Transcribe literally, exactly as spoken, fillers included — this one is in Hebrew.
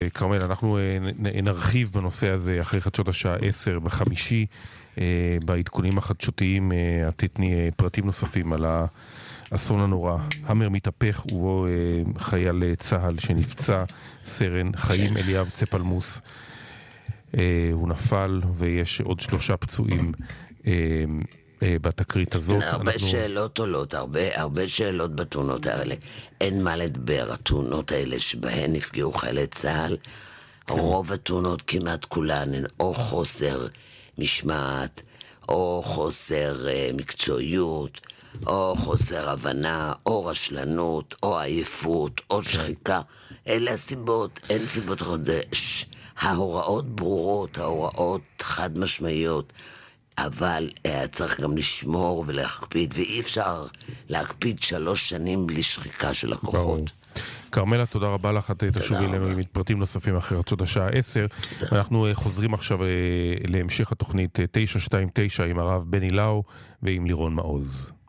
כרמל, אנחנו נרחיב בנושא הזה אחרי חדשות השעה עשר בחמישי, בעדכונים החדשותיים תתני פרטים נוספים על האסון הנורא. המר מתהפך ובו חייל צהל שנפצע, סרן חיים אליאב צפלמוס. הוא נפל ויש עוד שלושה פצועים בתקרית הזאת. הרבה שאלות עולות, הרבה שאלות בתאונות האלה. אין מה לדבר, התאונות האלה שבהן נפגעו חיילי צהל, רוב התאונות כמעט כולן הן או חוסר משמעת, או חוסר מקצועיות, או חוסר הבנה, או רשלנות, או עייפות, או שחיקה. אלה הסיבות, אין סיבות אחרות. ההוראות ברורות, ההוראות חד משמעיות, אבל צריך גם לשמור ולהקפיד, ואי אפשר להקפיד שלוש שנים בלי שחיקה של הכוחות. כרמלה, תודה רבה לך, את תשובי אלינו עם פרטים נוספים אחרי חדשות השעה עשר. אנחנו חוזרים עכשיו להמשך התוכנית תשע שתיים תשע עם הרב בני לאו ועם לירון מעוז.